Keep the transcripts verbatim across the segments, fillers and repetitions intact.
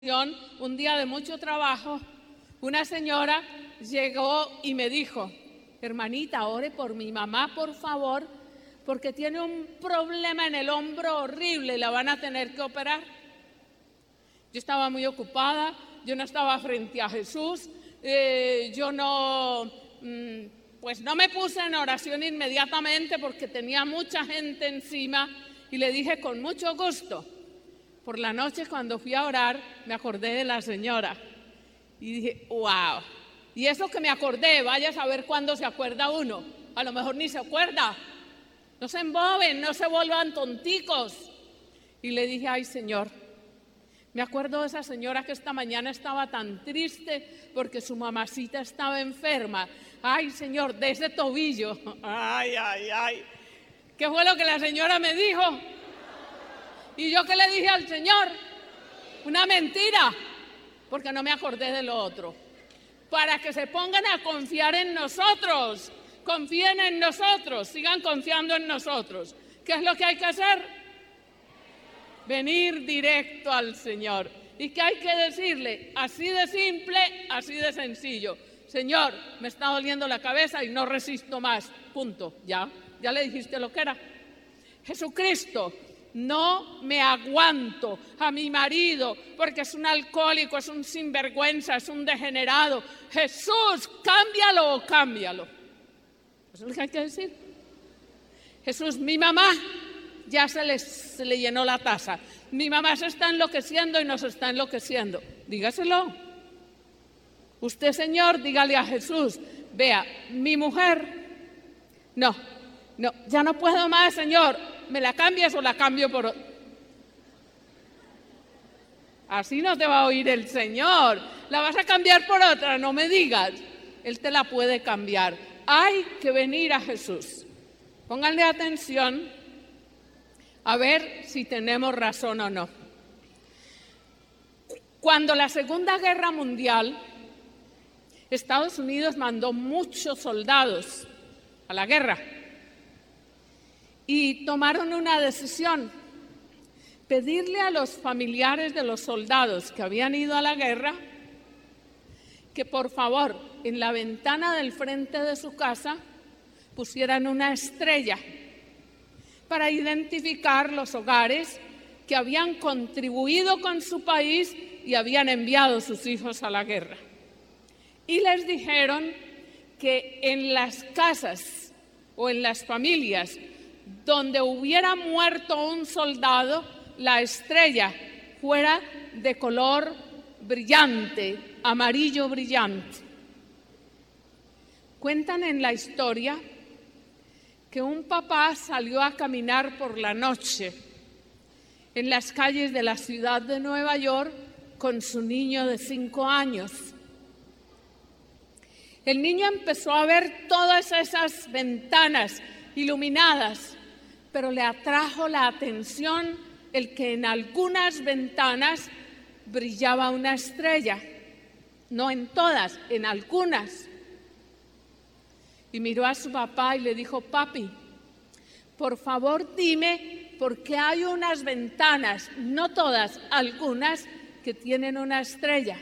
Un día de mucho trabajo, una señora llegó y me dijo: hermanita, ore por mi mamá, por favor, porque tiene un problema en el hombro horrible y la van a tener que operar. Yo estaba muy ocupada, yo no estaba frente a Jesús, eh, yo no, mmm, pues no me puse en oración inmediatamente porque tenía mucha gente encima y le dije con mucho gusto. Por la noche, cuando fui a orar, me acordé de la señora y dije, wow. Y eso que me acordé, vaya a saber cuándo se acuerda uno. A lo mejor ni se acuerda. No se emboben, no se vuelvan tonticos. Y le dije, ay, Señor, me acuerdo de esa señora que esta mañana estaba tan triste porque su mamacita estaba enferma. Ay, Señor, de ese tobillo. Ay, ay, ay. ¿Qué fue lo que la señora me dijo? ¿Y yo qué le dije al Señor? Una mentira, porque no me acordé de lo otro. Para que se pongan a confiar en nosotros, confíen en nosotros, sigan confiando en nosotros. ¿Qué es lo que hay que hacer? Venir directo al Señor. ¿Y qué hay que decirle? Así de simple, así de sencillo. Señor, me está doliendo la cabeza y no resisto más. Punto. Ya, ya le dijiste lo que era. Jesucristo. No me aguanto a mi marido porque es un alcohólico, es un sinvergüenza, es un degenerado. Jesús, cámbialo o cámbialo. Eso es lo que hay que decir. Jesús, mi mamá ya se le, se le llenó la taza. Mi mamá se está enloqueciendo y nos está enloqueciendo. Dígaselo. Usted, Señor, dígale a Jesús, vea, mi mujer, no, no, ya no puedo más, Señor. ¿Me la cambias o la cambio por otra? Así no te va a oír el Señor. ¿La vas a cambiar por otra? No me digas. Él te la puede cambiar. Hay que venir a Jesús. Pónganle atención a ver si tenemos razón o no. Cuando la Segunda Guerra Mundial, Estados Unidos mandó muchos soldados a la guerra. Y tomaron una decisión, pedirle a los familiares de los soldados que habían ido a la guerra que por favor en la ventana del frente de su casa pusieran una estrella para identificar los hogares que habían contribuido con su país y habían enviado sus hijos a la guerra. Y les dijeron que en las casas o en las familias donde hubiera muerto un soldado, la estrella fuera de color brillante, amarillo brillante. Cuentan en la historia que un papá salió a caminar por la noche en las calles de la ciudad de Nueva York con su niño de cinco años. El niño empezó a ver todas esas ventanas iluminadas, pero le atrajo la atención el que en algunas ventanas brillaba una estrella, no en todas, en algunas. Y miró a su papá y le dijo, papi, por favor dime por qué hay unas ventanas, no todas, algunas, que tienen una estrella.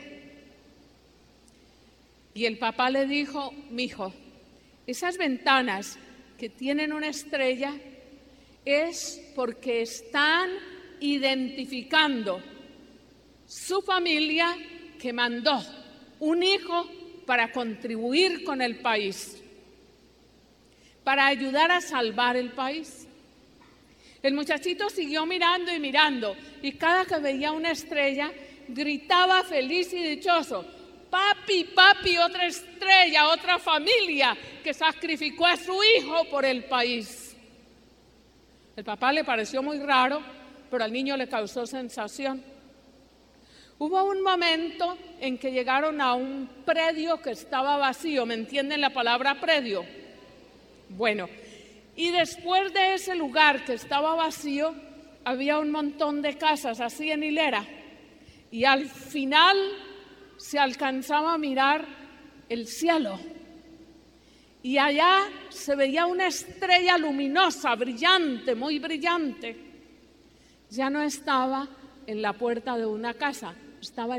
Y el papá le dijo, mijo, esas ventanas que tienen una estrella es porque están identificando su familia que mandó un hijo para contribuir con el país, para ayudar a salvar el país. El muchachito siguió mirando y mirando y cada que veía una estrella gritaba feliz y dichoso, papi, papi, otra estrella, otra familia que sacrificó a su hijo por el país. El papá le pareció muy raro, pero al niño le causó sensación. Hubo un momento en que llegaron a un predio que estaba vacío. ¿Me entienden la palabra predio? Bueno, y después de ese lugar que estaba vacío, había un montón de casas así en hilera. Y al final se alcanzaba a mirar el cielo. Y allá se veía una estrella luminosa, brillante, muy brillante. Ya no estaba en la puerta de una casa, estaba